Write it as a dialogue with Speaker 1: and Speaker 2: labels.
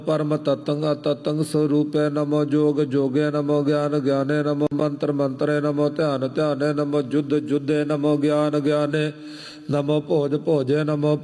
Speaker 1: परम तत्ंग अतत्ंग स्वरूपे नमो जोग जोगे नमो ज्ञान ज्ञाने नमो मंत्र मंत्रे नमो ध्यान ध्याने नमो जुद्ध जुद्धे नमो ज्ञान ज्ञाने नमो भोज भोजे नमो